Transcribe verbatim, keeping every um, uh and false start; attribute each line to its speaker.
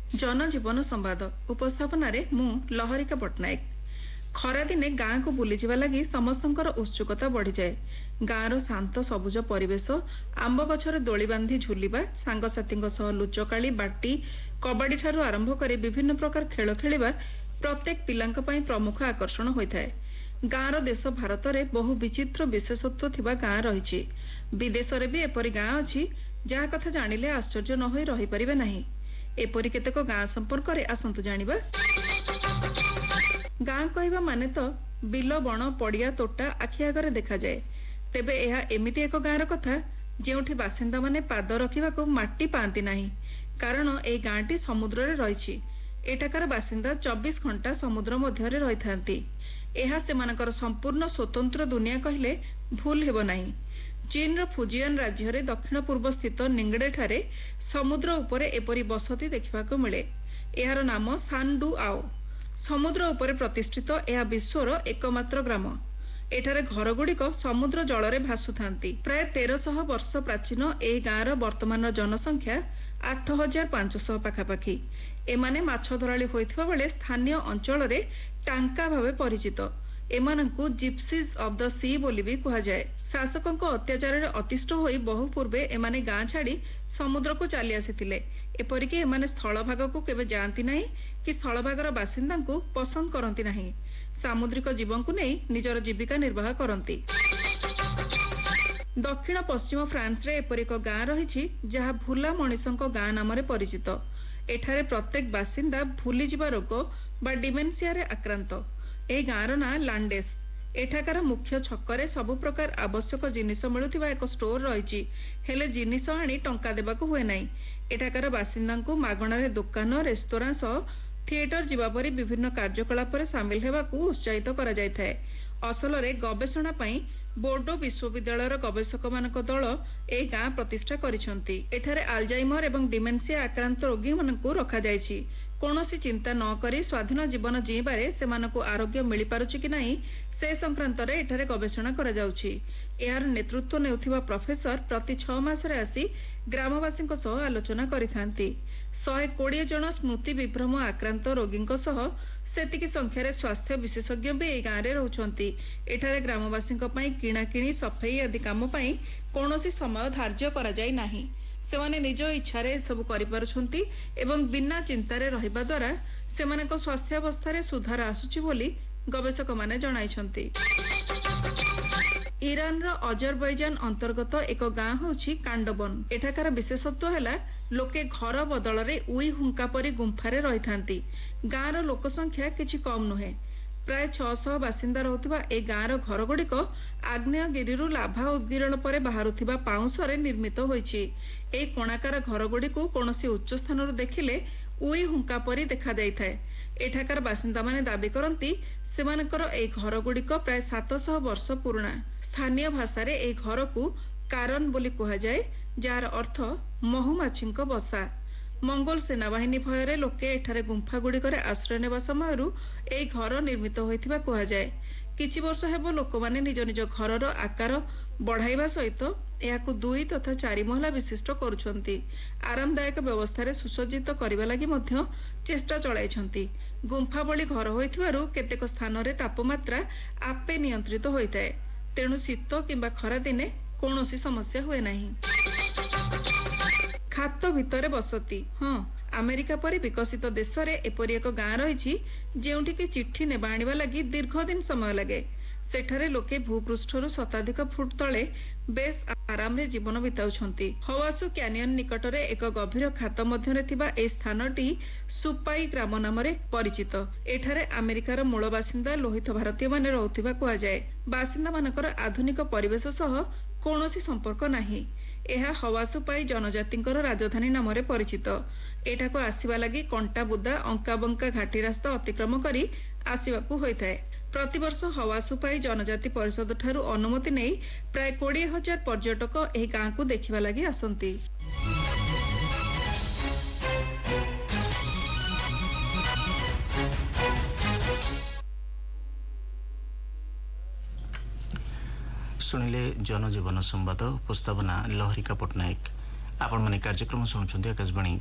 Speaker 1: जनजीवन संवाद उपस्थापन मु लहरिका पट्टनायक। खरा दिने गाँ को बुली जिबा लगी समस्तंकर उत्सुकता बढ़ी जाए। गाँर शांत सबुज परिवेश, आंब गछरे दोली बांधी झुलिबा, सांगसाथींक सह लुचकाली, बाटी, कबाडी ठारू आरंभ कर विभिन्न प्रकार खेल खेलिबा प्रत्येक पिलांक पई प्रमुख आकर्षण होइथाए। गाँर देश भारत में बहु विचित्र विशेषत्व थिबा गाँ रहिछि। विदेश रे भी एपरि गाँ अछि जहा कथा जानिले आश्चर्य न होई रहि परिबे नाही। एपरि केतेक गाँ संपर्क रे आसंतु जानिबा। गाँ कहवा माने तो बिल, बण, पड़िया, तोटा आखि आगरे देखा जाए। तेबे एहा एमिति एक गाँर कथा जेउठी बासिंदा माने पाद रखिबाको माटी पांती नाही, कारण ए गाँटी समुद्र रे रहिछि। एठाकार बासिंदा चौबीस घंटा समुद्र मध्य रे रहिथांती। एहा सेमानकर संपूर्ण स्वतंत्र दुनिया कहले भूल हेबो नाही। चीन रो फुजियान राज्य रे दक्षिण पूर्व स्थित निंगडे ठारे समुद्र उपरे एपरी बसती देखिबाको मिले। एहार नाम सांडू आओ। समुद्र उपरे प्रतिष्ठित एहा विश्वर एकमात्र ग्राम। एठारे घर गुड़िक समुद्र जल रे भासुथांती। प्राय तेरशह वर्ष प्राचीन ए गाँर वर्तमान जनसंख्या आठ हजार पांचश पाखापाखि। एमाने माछ धराली होइथिबा बेले स्थानीय अंचल रे टांका भावे परिचित। एमानंकु जिप्सीज ऑफ द सी बोली भी कहा जाए। शासकों अत्याचार अतिष्ठ होई बहु पूर्वे एमाने गाँ छाड़ी समुद्र को चली आसीथिले। एपरिकी एमाने स्थल भाग को केबे जांती नाही कि स्थल भागर बासिंदा को पसंद करती नाही। सामुद्रिक जीवन को नहीं निजर जीविका निर्वाह करती। दक्षिण पश्चिम फ्रांस रे एपरि एक गाँ रहिछि जहा भूला मनीषक गाँ नाम परिचित। एठारे प्रत्येक बासिंदा भूली जिबा रोग बा डिमेंसिया रे आक्रांत। ए गाँर ना लांडेस। एठाकार मुख्य छकरे सबु प्रकार आवश्यक जिनिस मिलुथिबा एक स्टोर रहिछि, हेले जिनिस आनी टंका देबाको हुए नाही। एठाकार बासिंदांकु मागणारे दुकान, रेस्तोरां सह थिएटर जिबा परि विभिन्न कार्यकलाप रे शामिल हेबाकू उत्साहित करा जायथाय। असल रे गवेषणा पई बोर्डो विश्वविद्यालयर गवेषक मानक दल ए गाँ प्रतिष्ठा करिसंती। एठारे आल्जाइमर एवं डिमेंसिया आक्रांत रोगी मानकू रखा जायछि। कौनसी चिंता न करी स्वाधीन जीवन जीबारे सेमानकू आरोग्य मिली पारुछि कि नाही से संक्रांत रे एठारे गवेषणा करा जाउछि। एहार नेतृत्व नेउथिबा प्रोफेसर प्रति छह मास रे आसी ग्रामवासींक सह आलोचना करिथांती। एक सौ बीस जन स्मृति विभ्रम आक्रांत रोगींक सह सेतिकी संख्यारे स्वास्थ्य विशेषज्ञ भी ए गाँव रे रहुछंती। एठारे ग्रामवासींक पई किणाकिणी, सफाई आदि काम पई कौनसी समय धार्य करा जाय नाही। सेमाने निज इच्छा रे सब करि पारुछंती एवं बिना चिंतारे रहिबा द्वारा सेमानक स्वास्थ्यावस्था रे सुधार आसुछि बोली गवेषक माने जणाइछंती। ईरान रो अजरबैजान अंतर्गत एक गाँ होछि कांडबन। एठाकार विशेषत्व हैला लोके घर बदल रे उई हुंका परी गुंफारे रहिथांती। गाँर लोक संख्या किछि कम नुहे। प्राय छह सौ बासिंदा रहुथिबा ए गाँर घर गुड़िक आग्नेयगिरिरु लाभा उद्गीरण पर बाहरुथिबा पाउंसरे निर्मित होइछि। ए कोणाकार घर गुड़िक कौनसी उच्च स्थानरु देखिले उई हुंका परी देखा जाइथाय। एठाकार बासिंदा माने दाबी करंती सेमानकर ए घर गुड़िक प्राय सात सौ वर्ष पुराणा। स्थानीय भाषा रे ए घर को कारण बोली कहा जाए, जार अर्थ महुमाछींक बसा। मंगोल सेनाबाहिनी भୟରେ लोके एठारे गुंफा गुड़िकर आश्रय नेबा समयरु ए घर निर्मित होइथिबा कहा जाए। किछि वर्ष हेबो लोकमाने निज निज घरर आकार बढ़ाइबा सहित एहाकु दुई तथा चारि महला विशिष्ट करुछंती। आरामदायक व्यवस्था रे सुसज्जित करिबा लागि मध्य चेष्टा चलाइछंती। गुंफा बळी घर होइथिबारु केतेक स्थान रे तापमात्रा आपे नियंत्रित होइताय, तेणु शीत किंबा खरा दिने कौनसी समस्या हुए नाही। खात भितरे बसती। हाँ, अमेरिका परी विकसित देश रे एपरि एक गाँ रहिछि जेउठी कि चिट्ठी नेबा आनिबा लागि दीर्घ दिन समय लागे। सेठारे लोके भूपृष्ठरु शताधिक फुट तले बेस आराम रे जीवन बिताउछंती। हवासु क्यानियन निकटरे एक गभीर खात मध्यरे थिबा ए स्थानटी सुपाई ग्राम नाम रे परिचित। एठारे अमेरिकार मूल बासिंदा लोहित भारतीय माने रहुथिबा कहा जाए। बासिंदा मानकर आधुनिक परिवेश सह कौनसी संपर्क नाही। एहा हवासुपाई जनजातिंकर राजधानी नाम रे परिचित। एठाको आसीबा लागि कंटा बुदा अंका बंका घाटी रास्ता अतिक्रम करी आसीबाकू होइथाय। प्रतिवर्ष हवासुपाई जनजाति परिषद ठारू अनुमति नै प्राय कोड़े हजार पर्यटक एही गाँ को देखिबा लागि आसंती।
Speaker 2: शुणिले जनजीवन संवाद उपस्थापना लहरिका पट्टनायक। आपण माने कार्यक्रम शुणुछंती आकाशवाणी